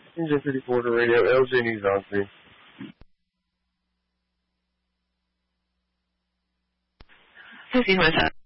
Engine 54 to radio, LJ News on screen. Susie, what's up?